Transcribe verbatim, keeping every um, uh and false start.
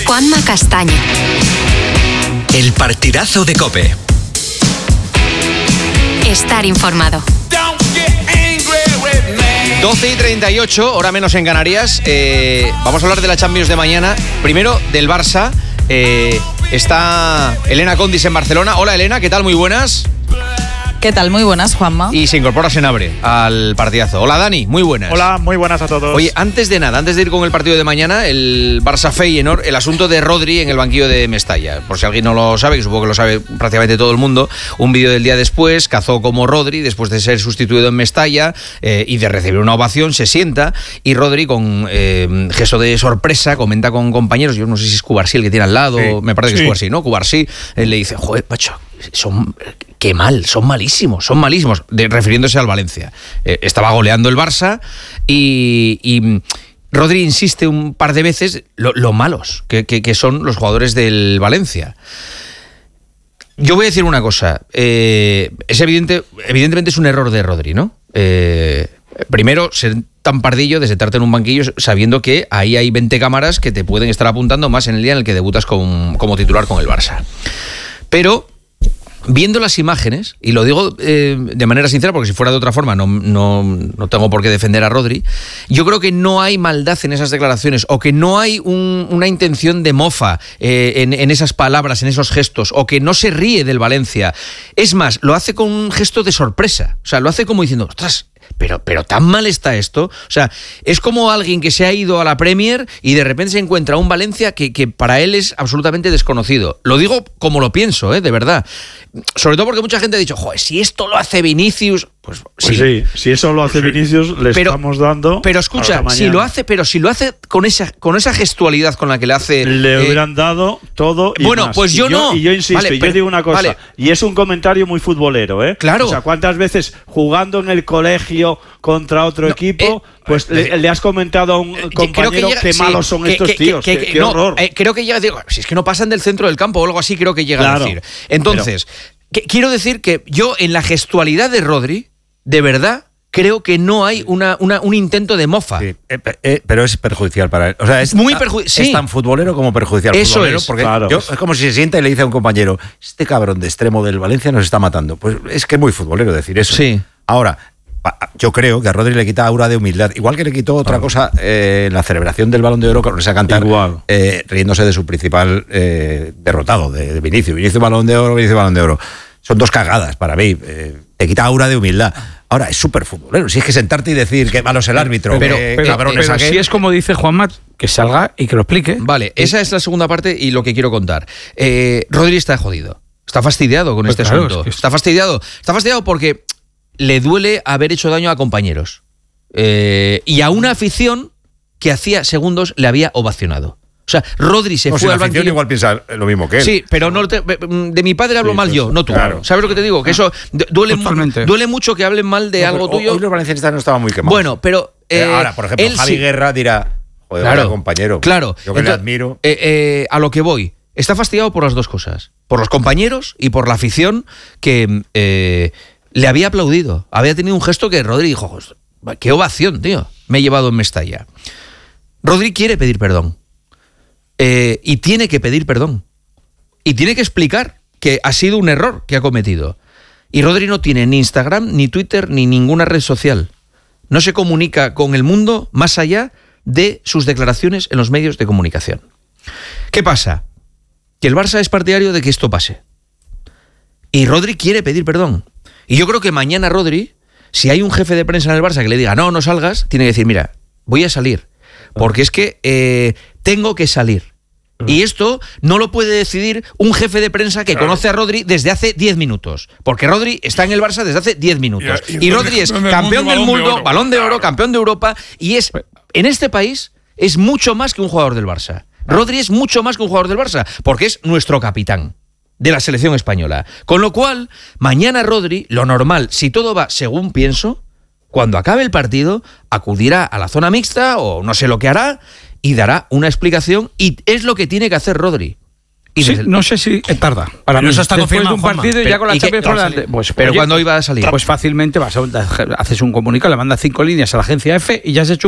Juanma Castaño. El partidazo de COPE. Estar informado. doce y treinta y ocho, hora menos en Canarias. Eh, vamos a hablar de la Champions de mañana. Primero, del Barça. Eh, está Elena Condis en Barcelona. Hola, Elena, ¿qué tal? Muy buenas. ¿Qué tal? Muy buenas, Juanma. Y se incorpora Senabre al partidazo. Hola, Dani, muy buenas. Hola, muy buenas a todos. Oye, antes de nada, antes de ir con el partido de mañana, el Barça-Feyenoord, el asunto de Rodri en el banquillo de Mestalla. Por si alguien no lo sabe, que supongo que lo sabe prácticamente todo el mundo, un vídeo del día después, cazó como Rodri, después de ser sustituido en Mestalla eh, y de recibir una ovación, se sienta y Rodri, con eh, gesto de sorpresa, comenta con compañeros, yo no sé si es Cubarsí el que tiene al lado, sí. me parece que sí. es Cubarsí, ¿no? Cubarsí, eh, le dice, joder, macho, son... qué mal, son malísimos, son malísimos, de, refiriéndose al Valencia. Eh, estaba goleando el Barça y, y Rodri insiste un par de veces lo, lo malos que, que, que son los jugadores del Valencia. Yo voy a decir una cosa, eh, es evidente, evidentemente es un error de Rodri, ¿no? Eh, primero, ser tan pardillo de sentarte en un banquillo sabiendo que ahí hay veinte cámaras que te pueden estar apuntando más en el día en el que debutas con, como titular con el Barça. Pero... viendo las imágenes, y lo digo eh, de manera sincera, porque si fuera de otra forma no, no, no tengo por qué defender a Rodri, yo creo que no hay maldad en esas declaraciones, o que no hay un, una intención de mofa eh, en, en esas palabras, en esos gestos, o que no se ríe del Valencia. Es más, lo hace con un gesto de sorpresa, o sea, lo hace como diciendo, ostras, Pero, pero tan mal está esto. O sea, es como alguien que se ha ido a la Premier y de repente se encuentra un Valencia que, que para él es absolutamente desconocido. Lo digo como lo pienso, ¿eh? De verdad. Sobre todo porque mucha gente ha dicho, joder, si esto lo hace Vinicius... Pues, pues sí. sí, si eso lo hace Vinicius, le pero, estamos dando... Pero escucha, si lo hace, pero si lo hace con esa, con esa gestualidad con la que le hace... Le eh, hubieran dado todo y Bueno, más. pues yo, y yo no. Y yo insisto, vale, y yo pero, digo una cosa, vale. y es un comentario muy futbolero, ¿eh? Claro. O sea, ¿cuántas veces jugando en el colegio contra otro no, equipo, eh, pues eh, le, le has comentado a un eh, compañero que llega, qué sí, malos son que, estos que, tíos? Que, que, que, qué no, horror. Eh, creo que llega, digo, si es que no pasan del centro del campo o algo así, creo que llega claro, a decir. Entonces, pero, que, quiero decir que yo en la gestualidad de Rodri, de verdad, creo que no hay una, una, un intento de mofa. Sí, eh, eh, pero es perjudicial para él. O sea, es, muy perju- es sí. tan futbolero como perjudicial. Eso es. Porque claro. yo, es como si se sienta y le dice a un compañero, este cabrón de extremo del Valencia nos está matando. Pues es que es muy futbolero decir eso. Sí. Ahora, yo creo que a Rodri le quita aura de humildad. Igual que le quitó otra ah. cosa eh, en la celebración del Balón de Oro, con esa cantar eh, riéndose de su principal eh, derrotado, de, de Vinicius. Vinicius Balón de Oro, Vinicius Balón de Oro. Son dos cagadas para mí. Eh, te quita aura de humildad. Ahora, es súper futbolero. Si es que sentarte y decir que malo es el árbitro, pero, que pero, cabrón pero, es aquel. Si es como dice Juanma, que salga y que lo explique. Vale, esa es la segunda parte y lo que quiero contar. Eh, Rodri está jodido. Está fastidiado con pues este claro, asunto. Es que... Está fastidiado. Está fastidiado porque le duele haber hecho daño a compañeros. Eh, y a una afición que hacía segundos le había ovacionado. O sea, Rodri se no, fue si al banquillo. igual piensa lo mismo que él. Sí, pero no te, de mi padre hablo sí, mal pues, yo, no tú. Claro. ¿Sabes lo que te digo? Que eso duele, duele mucho que hablen mal de no, algo tuyo. Hoy los valencianistas no estaban muy quemados. Bueno, pero... Eh, Ahora, por ejemplo, Javi sí. Guerra dirá, joder, claro, compañero. Claro. Yo que Entonces, le admiro. Eh, eh, a lo que voy. Está fastidiado por las dos cosas. Por los compañeros y por la afición que eh, le había aplaudido. Había tenido un gesto que Rodri dijo, qué ovación, tío. Me he llevado en Mestalla. Rodri quiere pedir perdón. Eh, y tiene que pedir perdón. Y tiene que explicar que ha sido un error que ha cometido. Y Rodri no tiene ni Instagram, ni Twitter, ni ninguna red social. No se comunica con el mundo más allá de sus declaraciones en los medios de comunicación. ¿Qué pasa? Que el Barça es partidario de que esto pase. Y Rodri quiere pedir perdón. Y yo creo que mañana Rodri, si hay un jefe de prensa en el Barça que le diga, no, no salgas, tiene que decir, mira, voy a salir. Porque es que eh, tengo que salir. Y esto no lo puede decidir un jefe de prensa que conoce a Rodri desde hace diez minutos. Porque Rodri está en el Barça desde hace diez minutos. Y, y, y Rodri es campeón del mundo, balón de oro, campeón de Europa. Y es, en este país, es mucho más que un jugador del Barça. Rodri es mucho más que un jugador del Barça. Porque es nuestro capitán de la selección española. Con lo cual, mañana Rodri, lo normal, si todo va según pienso, cuando acabe el partido, acudirá a la zona mixta o no sé lo que hará y dará una explicación y es lo que tiene que hacer Rodri. Y sí, el... no sé si tarda. Para mí eso está confirmado. Después de un partido pero, ya con la Champions por delante. Pues, pero cuando iba a salir. Pues fácilmente vas a, haces un comunicado, le mandas cinco líneas a la agencia F y ya has hecho